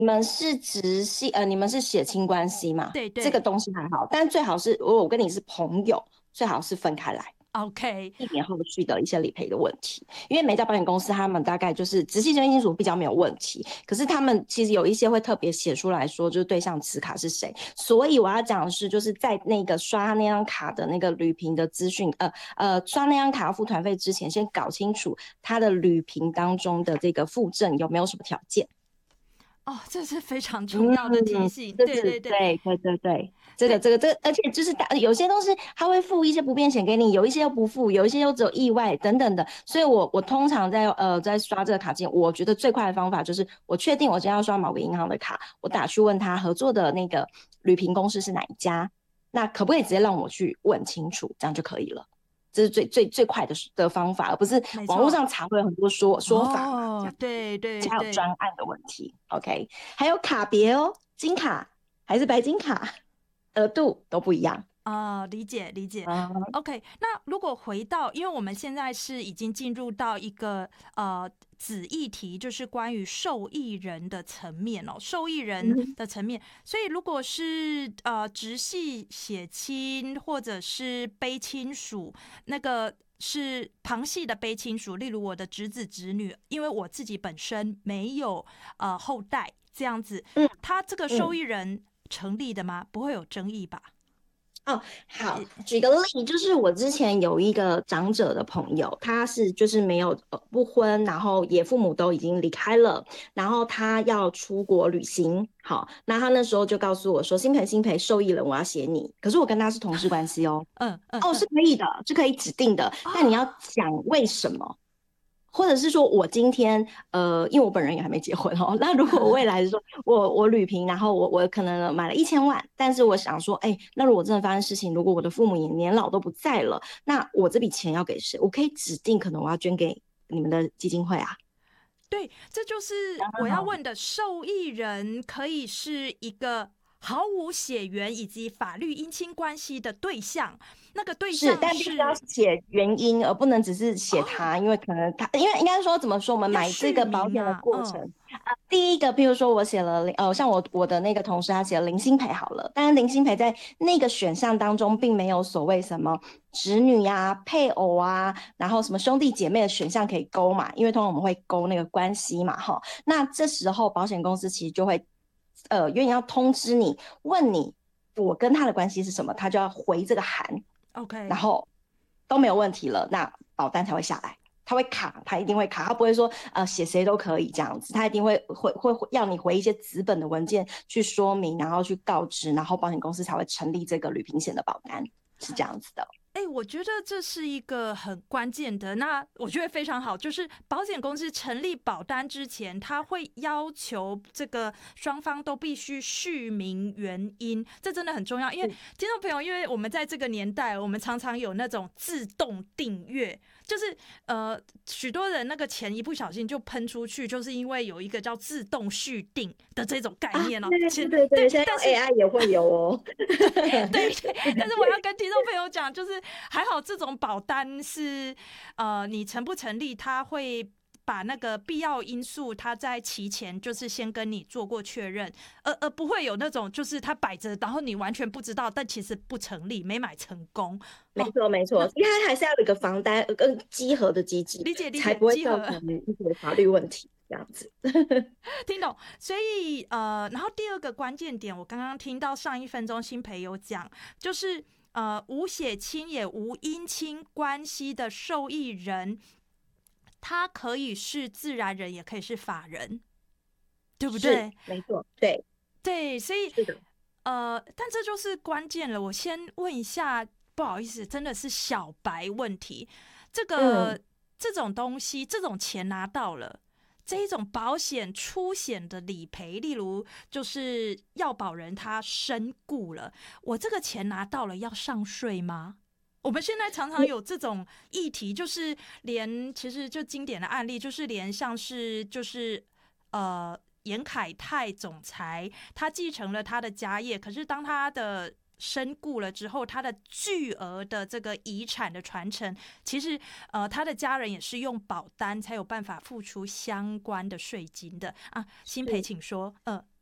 你们是直系你们是血亲关系嘛？ 对对这个东西还好，但最好是我跟你是朋友，最好是分开来。 ，OK。 避免后续的一些理赔的问题。因为每家保险公司他们大概就是直系亲属比较没有问题，可是他们其实有一些会特别写出来说，就是对象持卡是谁。所以我要讲的是，就是在那个刷那张卡的那个旅平的资讯，刷那张卡要付团费之前，先搞清楚他的旅平当中的这个附赠有没有什么条件。 哦，这是非常重要的提嗯， 醒。 就是对对对对，这个对， 这个这个，而且就是有些东西他会付一些不便险给你，有一些又不付，有一些又只有意外等等的。所以我通常在刷这个卡件，我觉得最快的方法就是我确定我今天要刷某个银行的卡，我打去问他合作的那个旅平公司是哪一家，那可不可以直接让我去问清楚，这样就可以了。这是最快的方法，而不是网络没错。 上查会有很多说法嘛，这哦， 样子， 对对还有对。 专案的问题。OK，还有卡别哦，金卡还是白金卡，额度都不一样。 理解理解。 嗯 OK，那如果回到，因为我们现在是已经进入到一个子议题，就是关于受益人的层面哦，受益人嗯的层面。所以如果是直系血亲或者是卑亲属，那个是旁系的卑亲属，例如我的侄子侄女，因为我自己本身没有后代这样子， 嗯他这个受嗯。 益人成立的吗？不会有争议吧？ 哦，好，举个例，就是我之前有一个长者的朋友，他是就是没有不婚，然后也父母都已经离开了，然后他要出国旅行，好，那他那时候就告诉我说，新培受益人我要写你，可是我跟他是同事关系哦，哦是嗯嗯嗯。 可以的，是可以指定的，但你要啊， 讲为什么。或者是说我今天因为我本人也还没结婚哦，那如果我未来说我旅平，然后我可能买了1000万，但是我想说，哎，那如果真的发生事情，如果我的父母也年老都不在了，那我这笔钱要给谁？我可以指定可能我要捐给你们的基金会啊。 对，这就是我要问的。受益人可以是一个毫无血缘以及法律姻亲关系的对象，那个对是， 象但必须要是写原因，而不能只是写哦， 他，因为可能他，因为应该说怎么说，我们要买这续个保险的名啊。 过程，第一个，譬如说我写了像我的那个同事他写了零星赔好了，但是零星赔在那个选项当中并没有所谓什么子女啊、配偶啊，然后什么兄弟姐妹的选项可以勾嘛，因为通常我们会勾那个关系嘛，哈，那这时候保险公司其实就会愿意要通知你，问你我跟他的关系是什么，他就要回这个函。然 OK。 后都没有问题了，那保单才会下来。他会卡，他一定会卡，他不会说写谁都可以这样子，他一定会要你回一些纸本的文件去说明，然后去告知，然后保险公司才会成立这个旅平险的保单，是这样子的。 我觉得这是一个很关键的，那我觉得非常好，就是保险公司成立保单之前，他会要求这个双方都必须续明原因，这真的很重要。因为听众朋友，因为我们在这个年代，我们常常有那种自动订阅，就是许多人那个钱一不小心就喷出去，就是因为有一个叫自动续订的这种概啊， 念哦。对， 对对对，现在用但是 AI 也会有哦。 对对，但是我要跟听众朋友讲，就是还好这种保单是你成不成立，他会把那个必要因素，他在期前就是先跟你做过确认，而不会有那种就是他摆着，然后你完全不知道，但其实不成立，没买成功。 没哦， 错没错，因为它还是要有一个防呆跟稽核的机制， 理解理解， 才不会集合。 造成一些法律问题这样子。 听懂。所以然后第二个关键点，我刚刚听到上1分钟新培有讲，就是无血亲也无姻亲关系的受益人，他可以是自然人，也可以是法人，对不是， 对？ 没错，对， 对，所以是的。 但这就是关键了。我先问一下，不好意思，真的是小白问题，这嗯， 个这种东西，这种钱拿到了。这一种保险出险的理赔，例如就是要保人他身故了，我这个钱拿到了要上税吗？我们现在常常有这种议题，就是连其实就经典的案例，就是连像是就是严凯泰总裁，他继承了他的家业，可是当他的身故了之后，他的巨额的这个遗产的传承，其实他的家人也是用保单才有办法付出相关的税金的啊。新培，请说。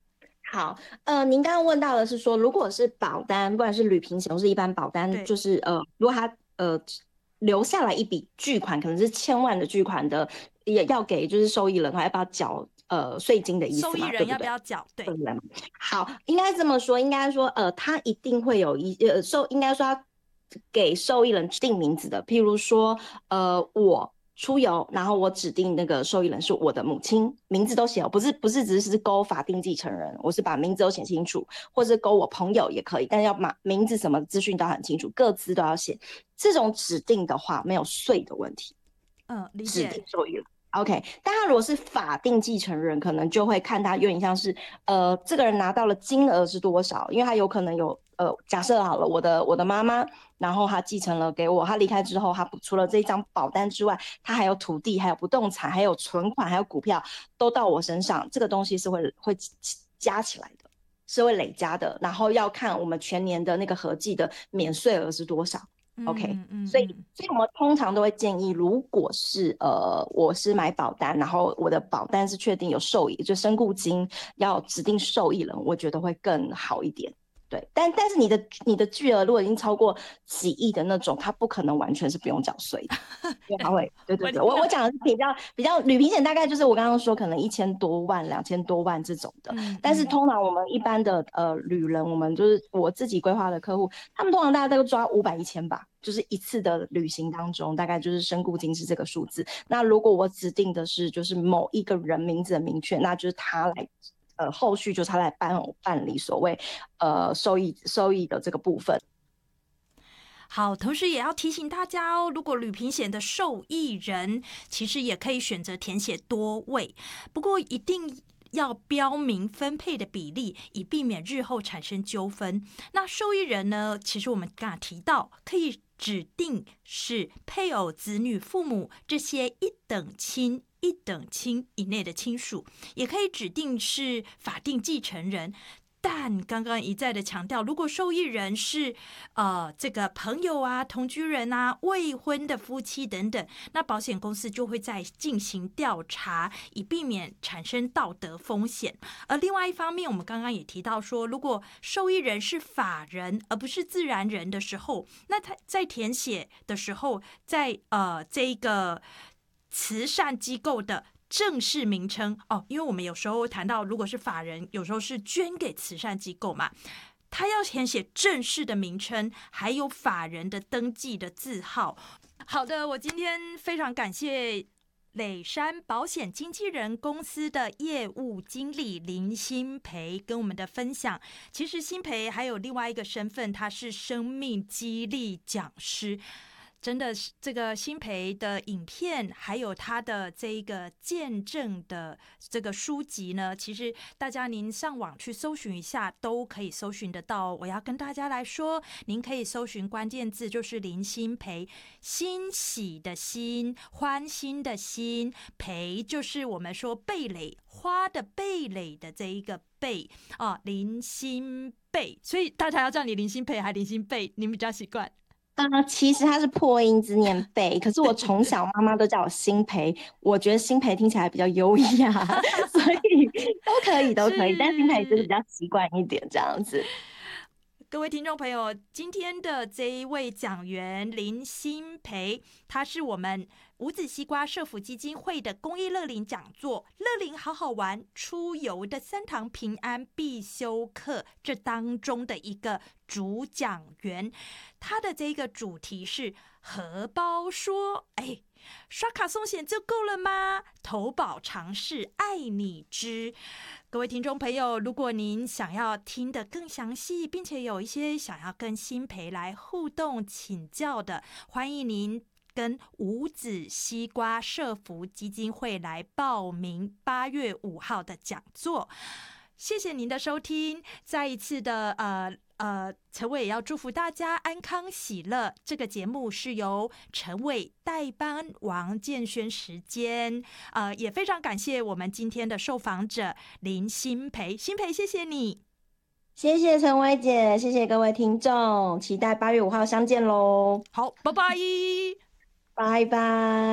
好，您刚刚问到的是说，如果是保单，不管是旅平险或是一般保单， 对， 就是如果他留下来一笔巨款，可能是千万的巨款的，也要给就是受益人，还要不要缴税金的意思嘛，对受益人要不不对？ 要缴？对， 对不对？好，应该这么说，应该说他一定会有应该说要给受益人定名字的，譬如说我。出游，然后我指定那个受益人是我的母亲，名字都写了，不是只是勾法定继承人，我是把名字都写清楚，或是勾我朋友也可以，但是要把名字什么资讯都很清楚，各自都要写。这种指定的话，没有税的问题，指定理解。 受益人。OK，但他如果是法定继承人，可能就会看他有点像是，这个人拿到了金额是多少，因为他有可能有，假设好了，我的妈妈，然后他继承了给我，他离开之后，他除了这一张保单之外，他还有土地，还有不动产，还有存款，还有股票，都到我身上，这个东西是会加起来的，是会累加的，然后要看我们全年的那个合计的免税额是多少。OK，所以我们通常都会建议，如果是我是买保单，然后我的保单是确定有受益，就身故金要指定受益人，我觉得会更好一点。对，但是你的巨额如果已经超过几亿的那种，它不可能完全是不用缴税的，因为它会，对对对，我讲的是比较旅平险，大概就是我刚刚说可能1000多万、2000多万这种的，但是通常我们一般的旅人，我们就是我自己规划的客户，他们通常大家都抓500、1000吧，就是一次的旅行当中，大概就是身故金是这个数字。那如果我指定的是就是某一个人名字的明确，那就是他来。后续就是他来办理所谓收益的这个部分。 好，同时也要提醒大家哦，如果旅平险的受益人，其实也可以选择填写多位，不过一定要标明分配的比例，以避免日后产生纠纷。那受益人呢，其实我们刚刚提到，可以指定是配偶、子女、父母这些一等亲以内的亲属，也可以指定是法定继承人。但刚刚一再的强调，如果受益人是这个朋友啊、同居人啊、未婚的夫妻等等，那保险公司就会再进行调查，以避免产生道德风险。而另外一方面，我们刚刚也提到说，如果受益人是法人而不是自然人的时候，那他在填写的时候，在这个慈善机构的正式名称哦，因为我们有时候谈到，如果是法人，有时候是捐给慈善机构嘛，他要填写正式的名称，还有法人的登记的字号。好的，我今天非常感谢磊山保险经纪人公司的业务经理林新培跟我们的分享。其实新培还有另外一个身份，他是生命激励讲师。真的是这个新培的影片，还有他的这一个见证的这个书籍呢，其实大家您上网去搜寻一下，都可以搜寻得到。我要跟大家来说，您可以搜寻关键字就是林新培，欣喜的欣，欢欣的欣，培就是我们说蓓蕾花的蓓蕾的这一个蓓啊，林新蓓，所以大家要叫你林新培还林新蓓，你比较习惯？ 其实它是破音字念贝，可是我从小妈妈都叫我新培，我觉得新培听起来比较优雅，所以都可以，但新培就是比较习惯一点这样子。 各位听众朋友，今天的这一位讲员林新培，他是我们无籽西瓜社福基金会的公益乐龄讲座“乐龄好好玩”出游的3堂平安必修课这当中的一个主讲员。他的这个主题是荷包说，刷卡送险就够了吗？投保常是爱你知。各位听众朋友，如果您想要听得更详细，并且有一些想要跟新培来互动请教的，欢迎您跟无籽西瓜社福基金会来报名8月5号的讲座。谢谢您的收听，再一次的陈伟也要祝福大家安康喜乐。这个节目是由陈伟代班王建轩时间，也非常感谢我们今天的受访者林新培，新培谢谢你， 谢谢陈薇姐，谢谢各位听众，期待8月5号相见喽， 好，拜拜， 拜拜。